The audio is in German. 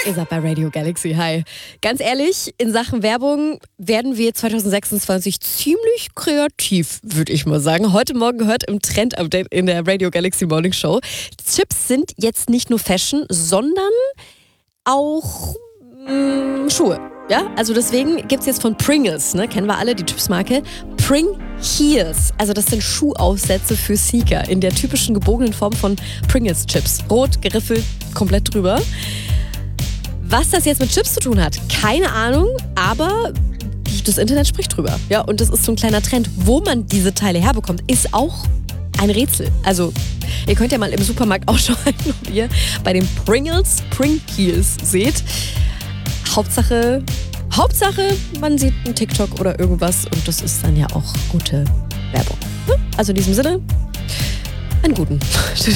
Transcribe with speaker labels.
Speaker 1: Ihr seid bei Radio Galaxy. Hi. Ganz ehrlich, in Sachen Werbung werden wir 2026 ziemlich kreativ, würde ich mal sagen. Heute Morgen gehört im Trend-Update in der Radio Galaxy Morning Show. Chips sind jetzt nicht nur Fashion, sondern auch Schuhe. Ja, also deswegen gibt es jetzt von Pringles, ne, kennen wir alle, die Chipsmarke, Pring Heels. Also das sind Schuhaufsätze für Sneaker in der typischen gebogenen Form von Pringles Chips. Rot, geriffelt, komplett drüber. Was das jetzt mit Chips zu tun hat, keine Ahnung, aber das Internet spricht drüber. Ja, und das ist so ein kleiner Trend. Wo man diese Teile herbekommt, ist auch ein Rätsel. Also, ihr könnt ja mal im Supermarkt Ausschau halten, ob ihr bei den Pringles Pring Heels seht. Hauptsache, man sieht einen TikTok oder irgendwas und das ist dann ja auch gute Werbung. Also in diesem Sinne, einen guten.